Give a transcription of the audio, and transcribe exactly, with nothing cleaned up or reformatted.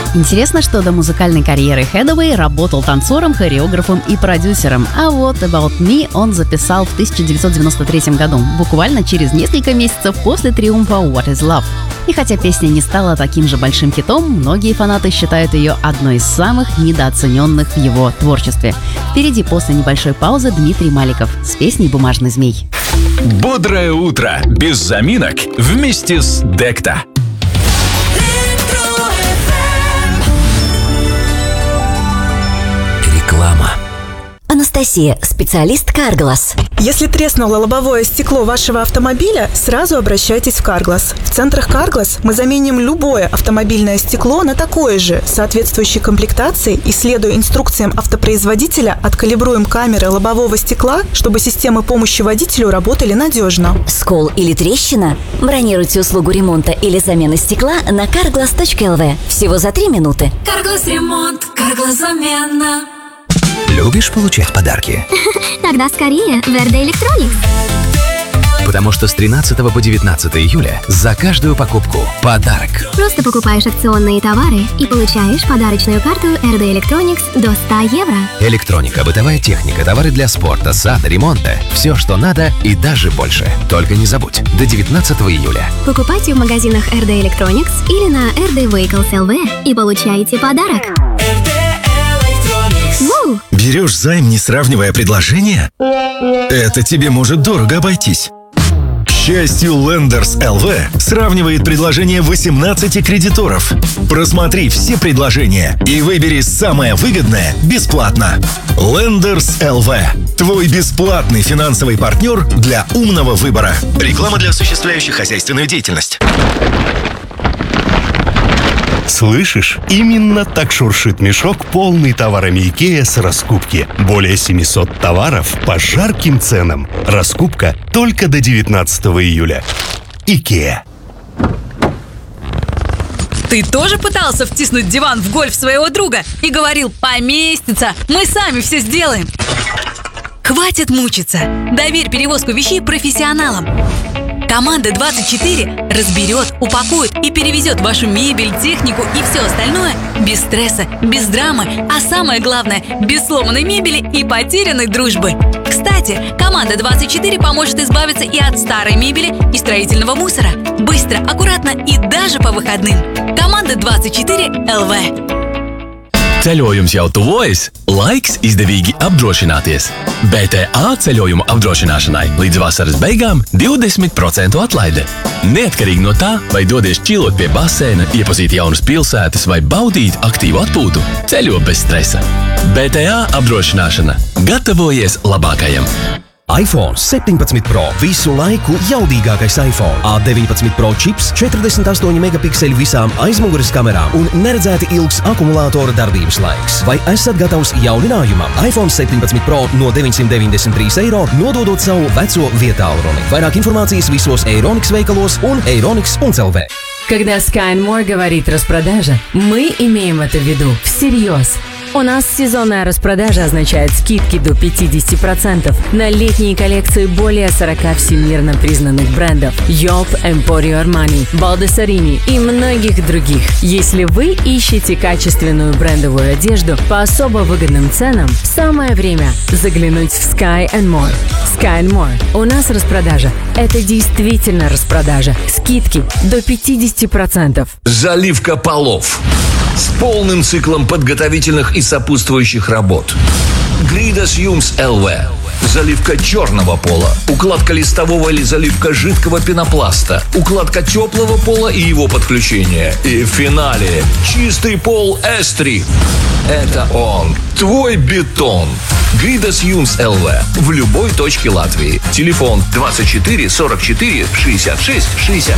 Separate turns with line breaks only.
Интересно, что до музыкальной карьеры Хэдэуэй работал танцором, хореографом и продюсером. А вот «About Me» он записал в тысяча девятьсот девяносто третьем году, буквально через несколько месяцев после триумфа «What is Love». И хотя песня не стала таким же большим хитом, многие фанаты считают ее одной из самых недооцененных в его творчестве. Впереди после небольшой паузы Дмитрий Маликов с песней «Бумажный змей».
Бодрое утро без заминок вместе с Декта. Реклама.
Анастасия, специалист Carglass.
Если треснуло лобовое стекло вашего автомобиля, сразу обращайтесь в Carglass. В центрах Carglass мы заменим любое автомобильное стекло на такое же, соответствующей комплектации, и, следуя инструкциям автопроизводителя, откалибруем камеры лобового стекла, чтобы системы помощи водителю работали надежно.
Скол или трещина? Бронируйте услугу ремонта или замены стекла на carglass точка эл ви. Всего за три минуты.
Carglass ремонт, Carglass замена.
Любишь получать подарки?
Тогда скорее в эр дэ Electronics.
Потому что с тринадцатого по девятнадцатое июля за каждую покупку подарок.
Просто покупаешь акционные товары и получаешь подарочную карту эр дэ Electronics до ста евро.
Электроника, бытовая техника, товары для спорта, сада, ремонта. Все, что надо и даже больше. Только не забудь, до девятнадцатого июля.
Покупайте в магазинах эр дэ Electronics или на эр дэ Vehicles точка эл ви и получаете подарок. Вау!
Берешь займ, не сравнивая предложения? Это тебе может дорого обойтись. К счастью, Lenders точка эл ви сравнивает предложения восемнадцати кредиторов. Просмотри все предложения и выбери самое выгодное бесплатно. Lenders точка эл ви. Твой бесплатный финансовый партнер для умного выбора. Реклама для осуществляющих хозяйственную деятельность.
Слышишь? Именно так шуршит мешок, полный товарами IKEA с раскупки. Более семисот товаров по жарким ценам. Раскупка только до девятнадцатого июля. IKEA.
Ты тоже пытался втиснуть диван в гольф своего друга и говорил: поместится, мы сами все сделаем? Хватит мучиться. Доверь перевозку вещей профессионалам. Команда двадцать четыре разберет, упакует и перевезет вашу мебель, технику и все остальное без стресса, без драмы, а самое главное, без сломанной мебели и потерянной дружбы. Кстати, команда двадцать четыре поможет избавиться и от старой мебели, и строительного мусора. Быстро, аккуратно и даже по выходным. Команда двадцать четыре эл ви.
Ceļojums jau tuvojas, laiks izdevīgi apdrošināties. бэ тэ a ceļojumu apdrošināšanai līdz vasaras beigām divdesmit procentu atlaide. Neatkarīgi no tā, vai dodies čilot pie baseina, iepazīt jaunas pilsētas vai baudīt aktīvu atpūtu, ceļo bez stresa. бэ тэ a apdrošināšana. Gatavojies labākajam!
iPhone septiņpadsmit Pro. Visu laiku jaudīgākais iPhone. A deviņpadsmit Pro čips, četrdesmit astoņi megapikseli visām aizmugures kamerām un neredzēti ilgs akumulātora darbības laiks. Vai esat gatavs jauninājumam? iPhone septiņpadsmit Pro no deviņsimt deviņdesmit trīs eiro, nododot savu veco vietālruni. Vairāk informācijas visos Euronics veikalos un euronics punkt эл ви.
Когда Sky and More говорит распродажа, мы имеем это в виду всерьез. У нас сезонная распродажа означает скидки до пятьдесят процентов на летние коллекции более сорока всемирно признанных брендов: Yop, Emporio Armani, Baldessarini и многих других. Если вы ищете качественную брендовую одежду по особо выгодным ценам, самое время заглянуть в Sky and More. Sky and More. У нас распродажа. Это действительно распродажа. Скидки до пятьдесят процентов.
Заливка полов с полным циклом подготовительных и сопутствующих работ. Гридас Юмс эл ви. Заливка черного пола, укладка листового или заливка жидкого пенопласта, укладка теплого пола и его подключение. И в финале чистый пол эс три. Это он, твой бетон. Гридас Юмс эл ви в любой точке Латвии. Телефон двадцать четыре сорок четыре шестьдесят шесть шестьдесят.